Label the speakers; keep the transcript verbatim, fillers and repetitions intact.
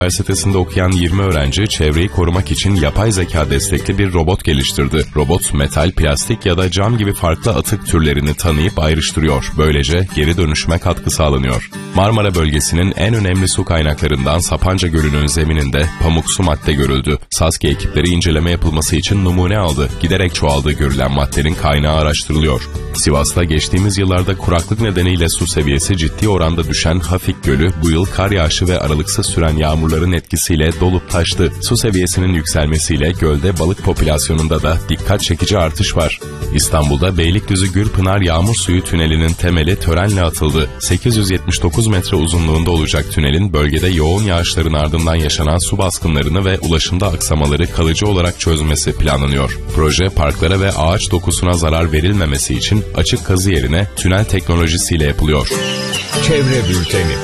Speaker 1: Üniversitesi'nde okuyan yirmi öğrenci çevreyi korumak için yapay zeka destekli bir robot geliştirdi. Robot metal, plastik ya da cam gibi farklı atık türlerini tanıyıp ayrıştırıyor. Böylece geri dönüşüme katkı sağlanıyor. Marmara bölgesinin en önemli su kaynaklarından Sapanca Gölü'nün zemininde pamuksu madde görüldü. SASK ekipleri inceleme yapılması için numune aldı. Giderek çoğaldığı görülen maddenin kaynağı araştırılıyor. Sivas'ta geçtiğimiz yıllarda kuraklık nedeniyle su seviyesi ciddi oranda düşen Hafik Gölü bu yıl kar yağışı ve aralıksız süren yağmurların etkisiyle dolup taştı. Su seviyesinin yükselmesiyle gölde balık popülasyonunda da dikkat çekici artış var. İstanbul'da Beylikdüzü Gürpınar Yağmur Suyu Tüneli'nin temeli törenle atıldı. sekiz yüz yetmiş dokuz metre uzunluğunda olacak tünelin bölgede yoğun yağışların ardından yaşanan su baskınlarını ve ulaşımda aksamaları kalıcı olarak çözmesi planlanıyor. Proje parklara ve ağaç dokusuna zarar verilmemesi için açık kazı yerine tünel teknolojisiyle yapılıyor.
Speaker 2: Çevre Bülteni.